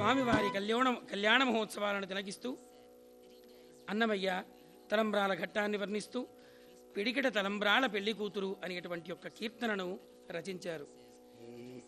స్వామివారి కళ్యాణ మహోత్సవాలను తిలకిస్తూ అన్నమయ్య తలంబ్రాల ఘట్టాన్ని వర్ణిస్తూ పిడికిట తలంబ్రాల పెళ్లి కూతురు అనేటువంటి యొక్క కీర్తనను రచించారు.